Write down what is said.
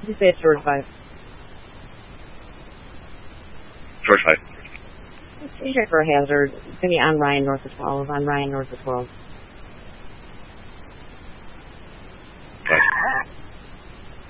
Just say it's George 5. George 5. Let's check for a hazard. It's going to be on Ryan north of 12. On Ryan north of 12.